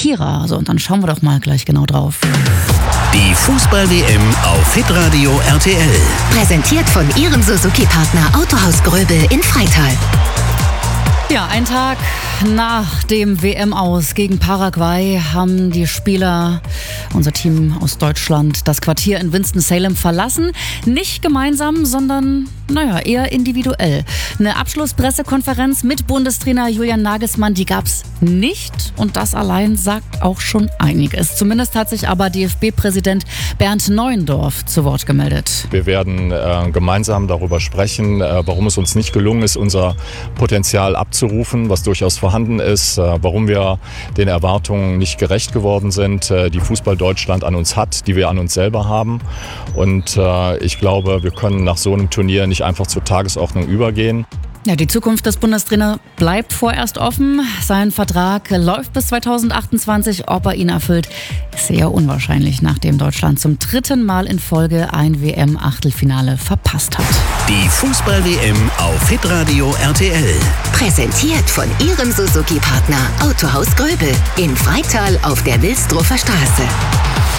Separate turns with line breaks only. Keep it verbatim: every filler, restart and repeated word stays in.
Shakira. So, und dann schauen wir doch mal gleich genau drauf.
Die Fußball-W M auf Hitradio R T L.
Präsentiert von Ihrem Suzuki-Partner Autohaus Gröbel in Freital.
Ja, ein Tag nach dem W M-Aus gegen Paraguay haben die Spieler, unser Team aus Deutschland, das Quartier in Winston-Salem verlassen. Nicht gemeinsam, sondern, naja, eher individuell. Eine Abschlusspressekonferenz mit Bundestrainer Julian Nagelsmann, die gab's nicht. Und das allein sagt auch schon einiges. Zumindest hat sich aber D F B-Präsident Bernd Neuendorf zu Wort gemeldet.
Wir werden äh, gemeinsam darüber sprechen, äh, warum es uns nicht gelungen ist, unser Potenzial abzurufen, was durchaus vorhanden ist, äh, warum wir den Erwartungen nicht gerecht geworden sind, äh, die Fußball Deutschland an uns hat, die wir an uns selber haben. Und äh, ich glaube, wir können nach so einem Turnier nicht einfach zur Tagesordnung übergehen.
Ja, die Zukunft des Bundestrainers bleibt vorerst offen. Sein Vertrag läuft bis zweitausendachtundzwanzig. Ob er ihn erfüllt, ist sehr unwahrscheinlich, nachdem Deutschland zum dritten Mal in Folge ein W M-Achtelfinale verpasst hat.
Die Fußball-W M auf Hitradio R T L.
Präsentiert von Ihrem Suzuki-Partner Autohaus Gröbel in Freital auf der Wilsdruffer Straße.